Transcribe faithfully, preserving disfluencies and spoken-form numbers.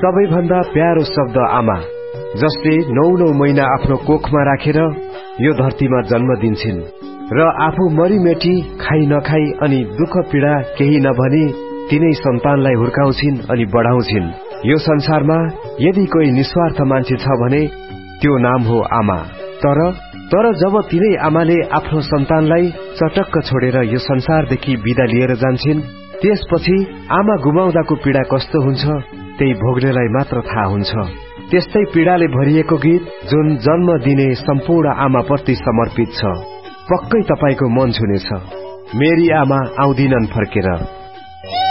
सबैभन्दा प्यारो शब्द आमा, जसले नौ नौ महिना आफ्नो कोखमा राखेर यो धरतीमा जन्म दिन्छन् र आफू मरिमेटी खाई नखाई अनि दुःख पीडा केही नभनी तिनै सन्तानलाई हुर्काउँछिन् अनि बढाउँछिन्। यो संसारमा यदि कोही निस्वार्थ मान्छे छ भने त्यो नाम हो आमा। तर तर जब तिनै आमाले आफ्नो सन्तानलाई चटक्क छोडेर यो संसारदेखि बिदा लिएर जान्छन्, त्यसपछि आमा गुमाउँदाको पीडा कस्तो हुन्छ त्यही भोग्नेलाई मात्र थाहा हुन्छ। त्यस्तै पीडाले भरिएको गीत जुन जन्म दिने सम्पूर्ण आमा प्रति समर्पित छ, पक्कै तपाईको मन छुनेछ। मेरी आमा आउँदिनन् फर्केर।